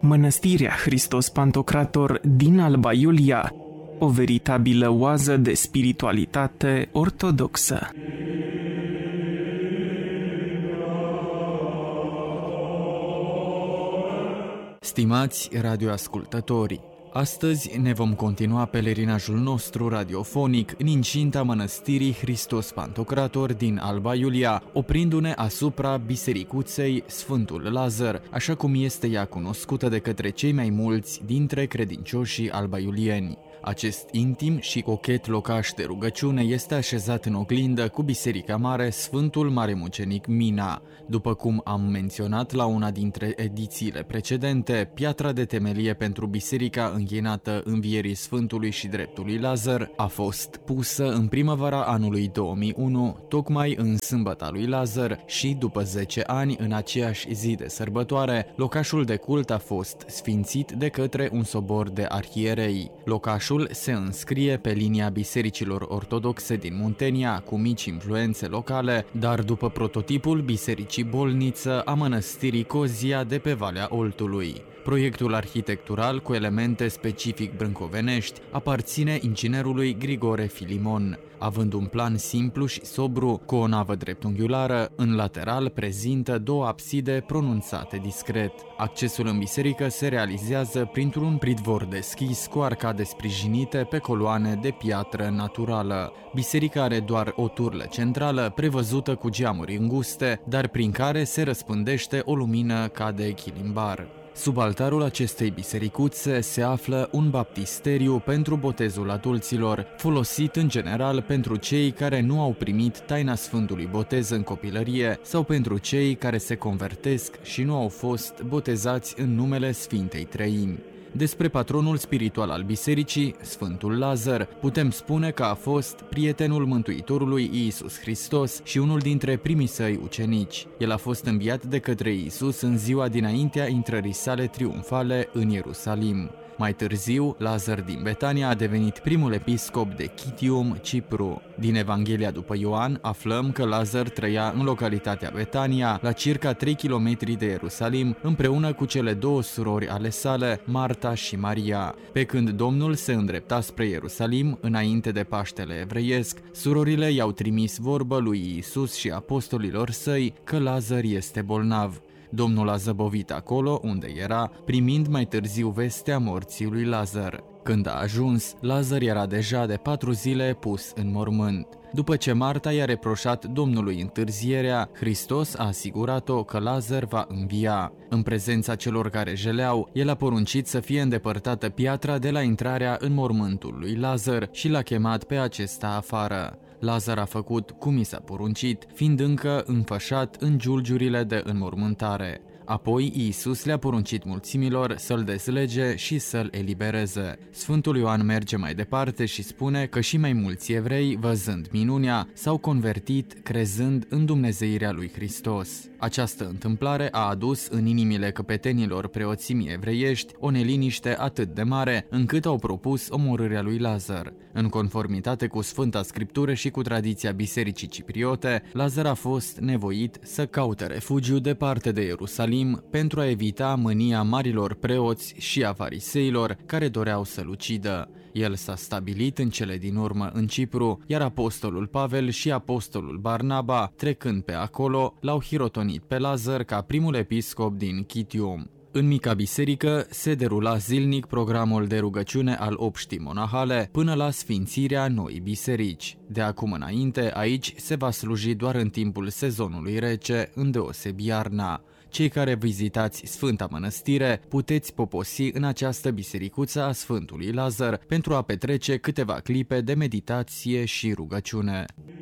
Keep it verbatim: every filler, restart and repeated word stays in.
Mănăstirea Hristos Pantocrator din Alba Iulia, o veritabilă oază de spiritualitate ortodoxă. Stimați radioascultători, astăzi ne vom continua pelerinajul nostru radiofonic în incinta Mănăstirii Hristos Pantocrator din Alba Iulia, oprindu-ne asupra bisericuței Sfântul Lazar, așa cum este ea cunoscută de către cei mai mulți dintre credincioșii albaiulieni. Acest intim și cochet locaș de rugăciune este așezat în oglindă cu Biserica Mare Sfântul Maremucenic Mina. După cum am menționat la una dintre edițiile precedente, piatra de temelie pentru biserica închinată învierii Sfântului și Dreptului Lazar a fost pusă în primăvara anului două mii unu, tocmai în sâmbăta lui Lazar, și după zece ani, în aceeași zi de sărbătoare, locașul de cult a fost sfințit de către un sobor de arhierei. Locașul se înscrie pe linia bisericilor ortodoxe din Muntenia, cu mici influențe locale, dar după prototipul Bisericii Bolniță a Mănăstirii Cozia de pe Valea Oltului. Proiectul arhitectural cu elemente specific brâncovenești aparține inginerului Grigore Filimon. Având un plan simplu și sobru, cu o navă dreptunghiulară, în lateral prezintă două abside pronunțate discret. Accesul în biserică se realizează printr-un pridvor deschis cu arcade sprijinite pe coloane de piatră naturală. Biserica are doar o turlă centrală prevăzută cu geamuri înguste, dar prin care se răspândește o lumină ca de chilimbar. Sub altarul acestei bisericuțe se află un baptisteriu pentru botezul adulților, folosit în general pentru cei care nu au primit taina Sfântului Botez în copilărie sau pentru cei care se convertesc și nu au fost botezați în numele Sfintei Treimi. Despre patronul spiritual al bisericii, Sfântul Lazar, putem spune că a fost prietenul Mântuitorului Iisus Hristos și unul dintre primii săi ucenici. El a fost înviat de către Iisus în ziua dinaintea intrării sale triumfale în Ierusalim. Mai târziu, Lazar din Betania a devenit primul episcop de Chitium, Cipru. Din Evanghelia după Ioan aflăm că Lazar trăia în localitatea Betania, la circa trei kilometri de Ierusalim, împreună cu cele două surori ale sale, Marta și Maria. Pe când Domnul se îndrepta spre Ierusalim, înainte de Paștele evreiesc, surorile i-au trimis vorbă lui Iisus și apostolilor săi că Lazar este bolnav. Domnul a zăbovit acolo unde era, primind mai târziu vestea morții lui Lazar. Când a ajuns, Lazar era deja de patru zile pus în mormânt. După ce Marta i-a reproșat Domnului întârzierea, Hristos a asigurat-o că Lazar va învia. În prezența celor care jeleau, el a poruncit să fie îndepărtată piatra de la intrarea în mormântul lui Lazar și l-a chemat pe acesta afară. Lazar a făcut cum i s-a poruncit, fiind încă înfășat în giulgiurile de înmormântare. Apoi Iisus le-a poruncit mulțimilor să-l dezlege și să-l elibereze. Sfântul Ioan merge mai departe și spune că și mai mulți evrei, văzând minunea, s-au convertit crezând în dumnezeirea lui Hristos. Această întâmplare a adus în inimile căpetenilor preoțimii evreiești o neliniște atât de mare, încât au propus omorârea lui Lazar. În conformitate cu Sfânta Scriptură și cu tradiția Bisericii Cipriote, Lazar a fost nevoit să caute refugiu departe de Ierusalim pentru a evita mânia marilor preoți și a fariseilor care doreau să-l ucidă. El s-a stabilit în cele din urmă în Cipru, iar apostolul Pavel și apostolul Barnaba, trecând pe acolo, l-au hirotonit pe Lazar ca primul episcop din Chitium. În mica biserică se derula zilnic programul de rugăciune al obștii monahale până la sfințirea noii biserici. De acum înainte, aici se va sluji doar în timpul sezonului rece, îndeosebi iarna. Cei care vizitați Sfânta Mănăstire puteți poposi în această bisericuță a Sfântului Lazar pentru a petrece câteva clipe de meditație și rugăciune.